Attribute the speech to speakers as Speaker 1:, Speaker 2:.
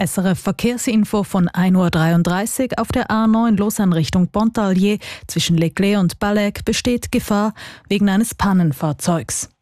Speaker 1: SRF Verkehrsinfo von 1:33 Uhr auf der A9 Lausanne Richtung Pontarlier zwischen Leclerc und Balleg besteht Gefahr wegen eines Pannenfahrzeugs.